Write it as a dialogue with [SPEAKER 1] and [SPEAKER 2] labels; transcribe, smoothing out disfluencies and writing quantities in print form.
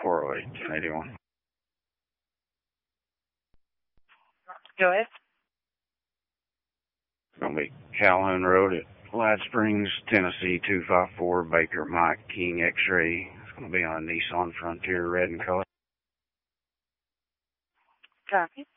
[SPEAKER 1] 81.
[SPEAKER 2] Go ahead.
[SPEAKER 1] It's going to be Calhoun Road at Light Springs, Tennessee, 254, Baker Mike King X-Ray. It's going to be on a Nissan Frontier, red in color.
[SPEAKER 2] Copy.